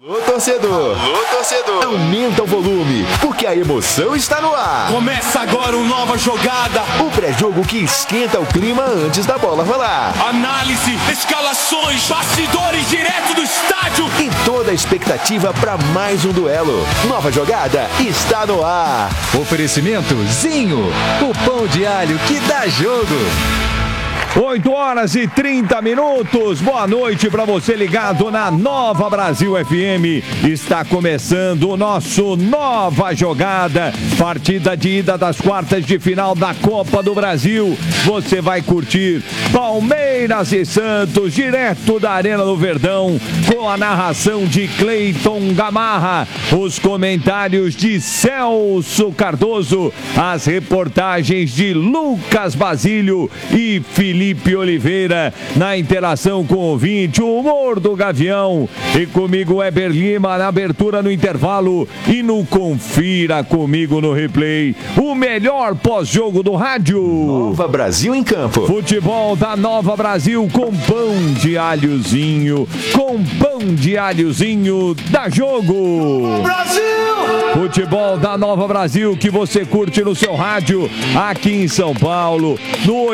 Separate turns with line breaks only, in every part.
Alô, torcedor! Alô, torcedor! Aumenta o volume, porque a emoção está no ar!
Começa agora uma nova jogada!
O pré-jogo que esquenta o clima antes da bola rolar!
Análise, escalações, bastidores direto do estádio!
E toda a expectativa para mais um duelo! Nova jogada está no ar!
Oferecimento Zinho, o pão de alho que dá jogo!
8h30. Boa noite para você ligado na Nova Brasil FM. Está começando o nosso Nova Jogada. Partida de ida das quartas de final da Copa do Brasil. Você vai curtir Palmeiras e Santos, direto da Arena do Verdão, com a narração de Cleiton Gamarra, os comentários de Celso Cardoso, as reportagens de Lucas Basílio e Felipe Oliveira, na interação com o ouvinte, o humor do Gavião, e comigo Weber Lima na abertura, no intervalo e no Confira Comigo no Replay, o melhor pós-jogo do rádio.
Nova Brasil em campo.
Futebol da Nova Brasil com pão de alhozinho, dá jogo.
Brasil!
Futebol da Nova Brasil que você curte no seu rádio, aqui em São Paulo, no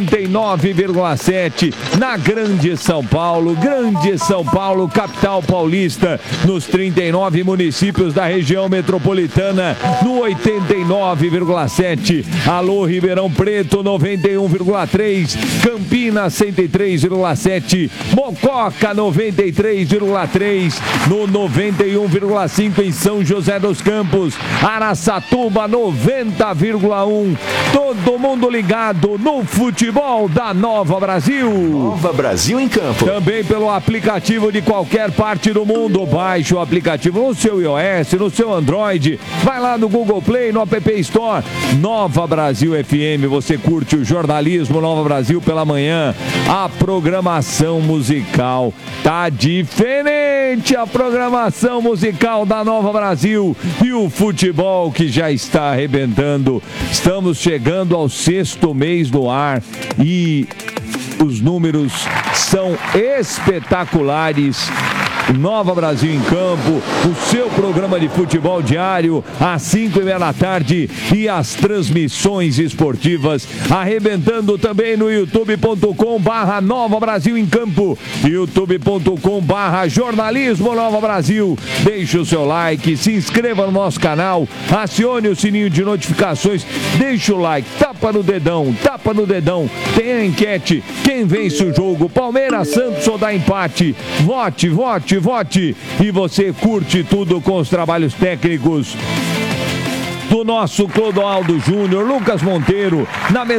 89,7, na Grande São Paulo, capital paulista, nos 39 municípios da região metropolitana, no 89,7, alô Ribeirão Preto, 91,3, Campinas 103,7, Mococa 93,3, no 91,5 em São José dos Campos, Araçatuba 90,1, todo mundo ligado no futebol da Nova Brasil.
Nova Brasil em campo.
Também pelo aplicativo de qualquer parte do mundo. Baixe o aplicativo no seu iOS, no seu Android. Vai lá no Google Play, no App Store. Nova Brasil FM. Você curte o jornalismo Nova Brasil pela manhã. A programação musical tá diferente. A programação musical da Nova Brasil. E o futebol que já está arrebentando. Estamos chegando ao 6º mês do ar. E os números são espetaculares. Nova Brasil em Campo, o seu programa de futebol diário, às 5:30 da tarde, e as transmissões esportivas arrebentando também no youtube.com/Nova Brasil em Campo, youtube.com/Jornalismo Nova Brasil. Deixe o seu like, se inscreva no nosso canal, acione o sininho de notificações, deixe o like, tapa no dedão. Tem a enquete: quem vence o jogo, Palmeiras, Santos ou dá empate? Vote. E você curte tudo com os trabalhos técnicos do nosso Clodoaldo Júnior, Lucas Monteiro, na